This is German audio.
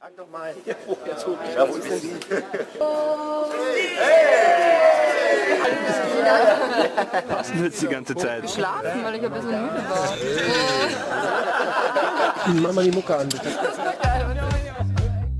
Sag doch mal. Ja, wo sind Sie? Was denn jetzt die ganze Zeit? Geschlafen, weil ich ein bisschen müde war. Mach mal die Mucke an, bitte. Das war geil.